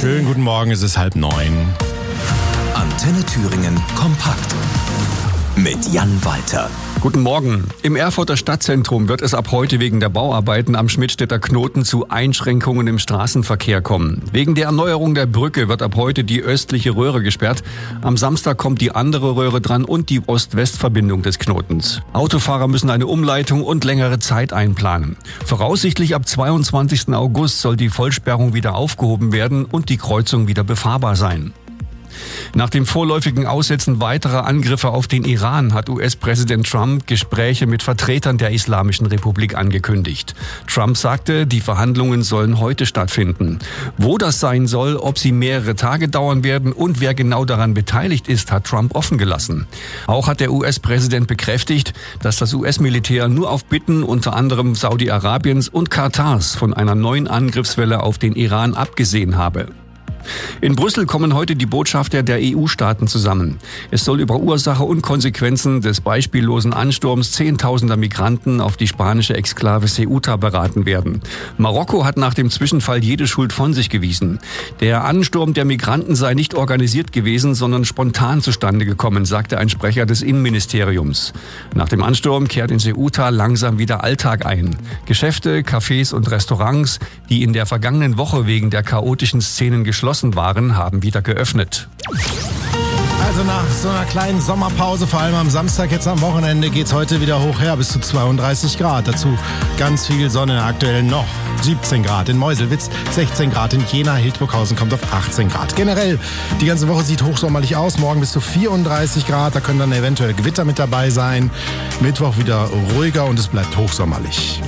Schönen guten Morgen, es ist 8:30. Antenne Thüringen kompakt mit Jan Walter. Guten Morgen. Im Erfurter Stadtzentrum wird es ab heute wegen der Bauarbeiten am Schmidtstädter Knoten zu Einschränkungen im Straßenverkehr kommen. Wegen der Erneuerung der Brücke wird ab heute die östliche Röhre gesperrt. Am Samstag kommt die andere Röhre dran und die Ost-West-Verbindung des Knotens. Autofahrer müssen eine Umleitung und längere Zeit einplanen. Voraussichtlich ab 22. August soll die Vollsperrung wieder aufgehoben werden und die Kreuzung wieder befahrbar sein. Nach dem vorläufigen Aussetzen weiterer Angriffe auf den Iran hat US-Präsident Trump Gespräche mit Vertretern der Islamischen Republik angekündigt. Trump sagte, die Verhandlungen sollen heute stattfinden. Wo das sein soll, ob sie mehrere Tage dauern werden und wer genau daran beteiligt ist, hat Trump offen gelassen. Auch hat der US-Präsident bekräftigt, dass das US-Militär nur auf Bitten unter anderem Saudi-Arabiens und Katars von einer neuen Angriffswelle auf den Iran abgesehen habe. In Brüssel kommen heute die Botschafter der EU-Staaten zusammen. Es soll über Ursache und Konsequenzen des beispiellosen Ansturms zehntausender Migranten auf die spanische Exklave Ceuta beraten werden. Marokko hat nach dem Zwischenfall jede Schuld von sich gewiesen. Der Ansturm der Migranten sei nicht organisiert gewesen, sondern spontan zustande gekommen, sagte ein Sprecher des Innenministeriums. Nach dem Ansturm kehrt in Ceuta langsam wieder Alltag ein. Geschäfte, Cafés und Restaurants, die in der vergangenen Woche wegen der chaotischen Szenen geschlossen waren, haben wieder geöffnet. Also nach so einer kleinen Sommerpause, vor allem am Samstag, jetzt am Wochenende, geht's heute wieder hoch her bis zu 32 Grad. Dazu ganz viel Sonne, aktuell noch 17 Grad in Meuselwitz, 16 Grad in Jena, Hildburghausen kommt auf 18 Grad. Generell, die ganze Woche sieht hochsommerlich aus, morgen bis zu 34 Grad, da können dann eventuell Gewitter mit dabei sein. Mittwoch wieder ruhiger und es bleibt hochsommerlich.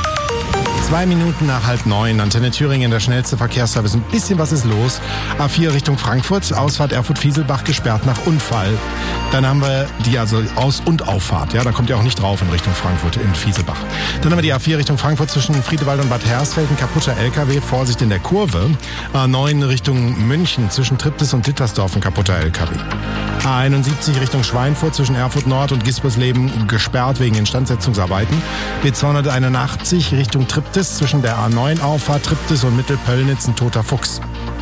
2 Minuten nach 8:30, Antenne Thüringen, der schnellste Verkehrsservice. Ein bisschen was ist los. A4 Richtung Frankfurt, Ausfahrt Erfurt-Fieselbach gesperrt nach Unfall. Dann haben wir die Aus- und Auffahrt. Ja, da kommt ihr auch nicht drauf in Richtung Frankfurt, in Fieselbach. Dann haben wir die A4 Richtung Frankfurt zwischen Friedewald und Bad Hersfeld, ein kaputter LKW, Vorsicht in der Kurve. A9 Richtung München zwischen Triptis und Dittersdorf, ein kaputter LKW. A71 Richtung Schweinfurt zwischen Erfurt Nord und Gispersleben gesperrt wegen Instandsetzungsarbeiten. B281 Richtung Triptis zwischen der A9 Auffahrt Triptis und Mittelpöllnitz, ein toter Fuchs.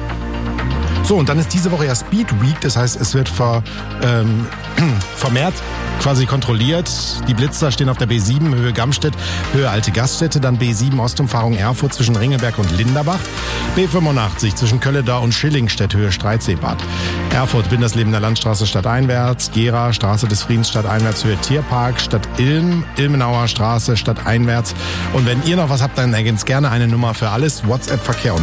So, und dann ist diese Woche ja Speed Week, das heißt, es wird vermehrt quasi kontrolliert. Die Blitzer stehen auf der B7 Höhe Gamstedt, Höhe Alte Gaststätte, dann B7 Ostumfahrung Erfurt zwischen Ringelberg und Linderbach, B85 zwischen Kölledau und Schillingstedt, Höhe Streitseebad, Erfurt Bindersleben der Landstraße stadteinwärts, Gera Straße des Friedens stadteinwärts, Höhe Tierpark, Stadt Ilm, Ilmenauer Straße stadteinwärts. Und wenn ihr noch was habt, dann ergänzt gerne eine Nummer für alles, WhatsApp-Verkehr und